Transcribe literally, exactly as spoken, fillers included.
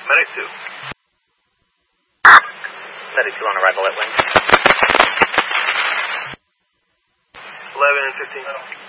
Medic two. Medic two on arrival at Wing. eleven and fifteen.